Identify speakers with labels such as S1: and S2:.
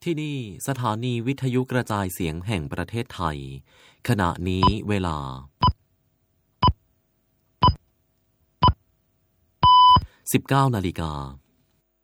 S1: ที่นี่สถานีวิทยุกระจายเสียงแห่งประเทศไทยขณะนี้เวลา 19 นาฬิกา